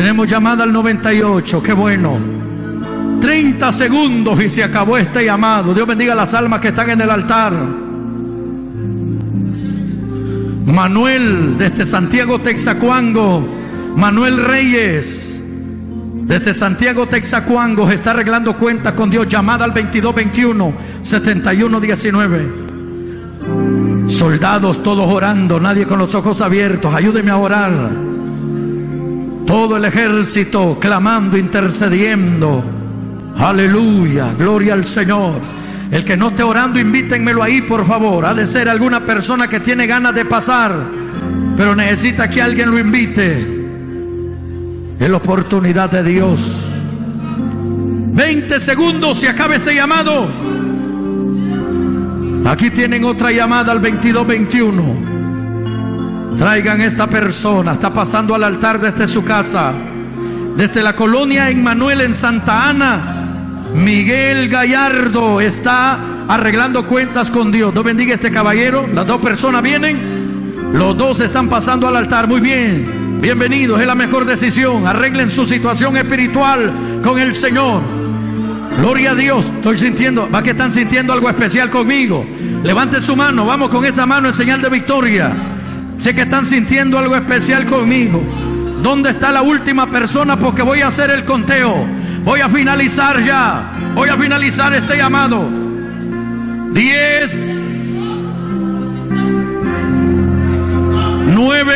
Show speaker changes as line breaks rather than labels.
Tenemos llamada al 98, qué bueno. 30 segundos y se acabó este llamado. Dios bendiga las almas que están en el altar. Manuel, desde Santiago, Texacuango. Manuel Reyes, desde Santiago, Texacuango, está arreglando cuentas con Dios. Llamada al 2221-7119. Soldados todos orando, nadie con los ojos abiertos. Ayúdenme a orar. Todo el ejército clamando, intercediendo. Aleluya, gloria al Señor. El que no esté orando, invítenmelo ahí, por favor. Ha de ser alguna persona que tiene ganas de pasar, pero necesita que alguien lo invite. Es la oportunidad de Dios. 20 segundos y acaba este llamado. Aquí tienen otra llamada al 2221. Traigan esta persona. Está pasando al altar desde su casa, desde la colonia Emmanuel en Santa Ana. Miguel Gallardo está arreglando cuentas con Dios. Dios bendiga a este caballero. Las dos personas vienen. Los dos están pasando al altar. Muy bien, bienvenidos. Es la mejor decisión. Arreglen su situación espiritual con el Señor. Gloria a Dios. Estoy sintiendo, va que están sintiendo algo especial conmigo. Levanten su mano. Vamos con esa mano en señal de victoria. Sé que están sintiendo algo especial conmigo. ¿Dónde está la última persona? Porque voy a hacer el conteo. Voy a finalizar ya. Voy a finalizar este llamado. 10, 9.